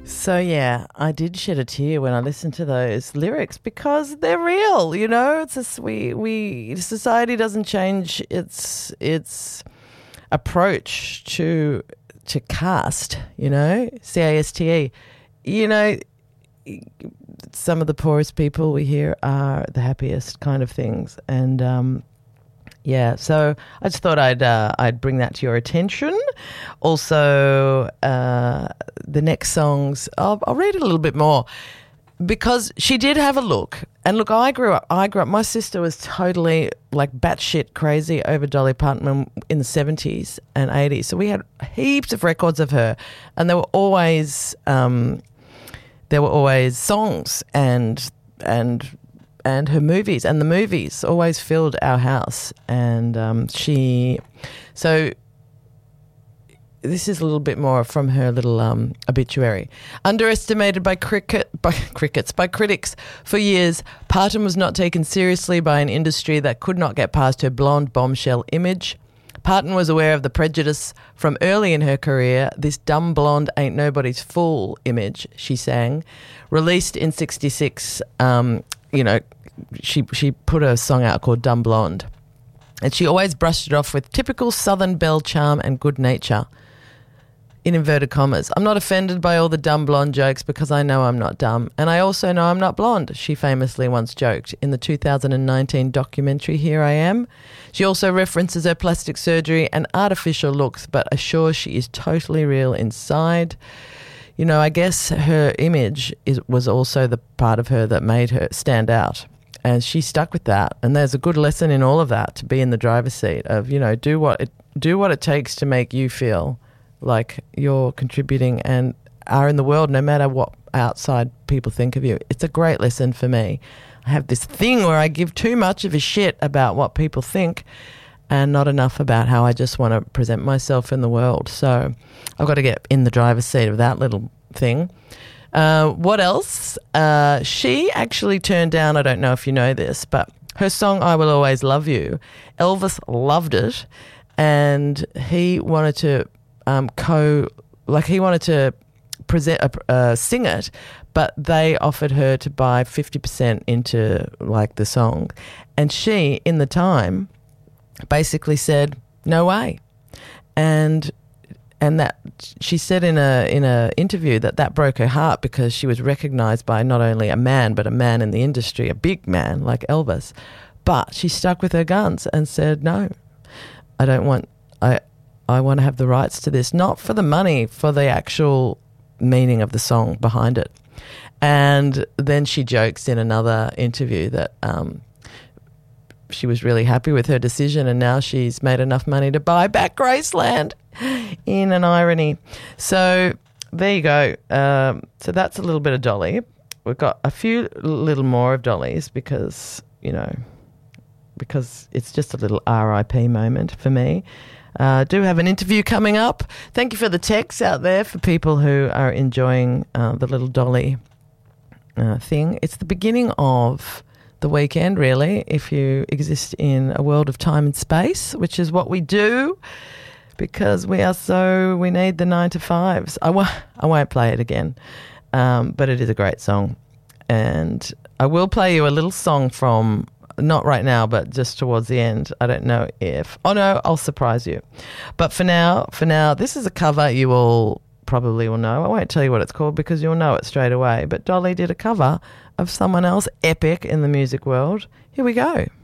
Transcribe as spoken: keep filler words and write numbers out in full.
So, yeah, I did shed a tear when I listened to those lyrics because they're real, you know. It's just, we, we, society doesn't change its its approach to to caste, you know, C A S T E. You know, some of the poorest people we hear are the happiest kind of things. And, um, yeah, so I just thought I'd uh, I'd bring that to your attention. Also, uh, the next songs, I'll, I'll read it a little bit more because she did have a look. And look, I grew up. I grew up. My sister was totally like batshit crazy over Dolly Parton in the seventies and eighties. So we had heaps of records of her, and there were always um, there were always songs and and. and her movies, and the movies always filled our house. And um, she, so this is a little bit more from her little um, obituary. Underestimated by cricket, by crickets, by critics for years, Parton was not taken seriously by an industry that could not get past her blonde bombshell image. Parton was aware of the prejudice from early in her career. This dumb blonde ain't nobody's fool image, she sang. Released in sixty-six, um, you know, she she put a song out called Dumb Blonde. And she always brushed it off with typical Southern belle charm and good nature. In inverted commas. I'm not offended by all the dumb blonde jokes because I know I'm not dumb. And I also know I'm not blonde, she famously once joked in the two thousand nineteen documentary Here I Am. She also references her plastic surgery and artificial looks, but assures she is totally real inside. You know, I guess her image is, was also the part of her that made her stand out. And she stuck with that. And there's a good lesson in all of that, to be in the driver's seat of, you know, do what it, do what it takes to make you feel like you're contributing and are in the world no matter what outside people think of you. It's a great lesson for me. I have this thing where I give too much of a shit about what people think and not enough about how I just want to present myself in the world. So I've got to get in the driver's seat of that little thing. Uh, what else? Uh, she actually turned down, I don't know if you know this, but her song I Will Always Love You, Elvis loved it, and he wanted to um, co, like he wanted to present, uh, uh, sing it, but they offered her to buy fifty percent into like the song. And she, in the time, basically said, no way. And and that she said in a in a interview that that broke her heart because she was recognised by not only a man but a man in the industry, a big man like Elvis. But she stuck with her guns and said, no, I don't want, I I want to have the rights to this, not for the money, for the actual meaning of the song behind it. And then she jokes in another interview that um, she was really happy with her decision, and now she's made enough money to buy back Graceland, in an irony. So there you go. Um, so that's a little bit of Dolly. We've got a few little more of Dolly's because, you know, because it's just a little R I P moment for me. Uh, do have an interview coming up. Thank you for the texts out there for people who are enjoying uh, the little Dolly uh, thing. It's the beginning of the weekend, really, if you exist in a world of time and space, which is what we do because we are so, we need the nine to fives. I, w- I won't play it again, um, but it is a great song. And I will play you a little song from, not right now, but just towards the end. I don't know if, oh no, I'll surprise you. But for now, for now, this is a cover you all probably will know. I won't tell you what it's called because you'll know it straight away. But Dolly did a cover of someone else epic in the music world. Here we go.